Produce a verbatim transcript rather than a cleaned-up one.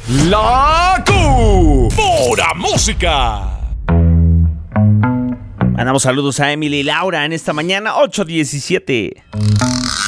La Q. Pura música. Mandamos saludos a Emily y Laura en esta mañana, ocho diecisiete.